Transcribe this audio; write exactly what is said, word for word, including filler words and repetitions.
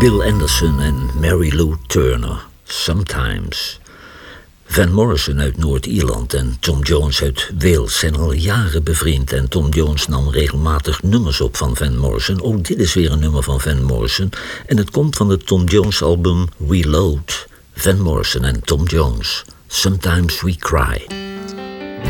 Bill Anderson en Mary Lou Turner, Sometimes. Van Morrison uit Noord-Ierland en Tom Jones uit Wales zijn al jaren bevriend en Tom Jones nam regelmatig nummers op van Van Morrison. Ook dit is weer een nummer van Van Morrison en het komt van het Tom Jones album Reload. Van Morrison en Tom Jones, Sometimes We Cry.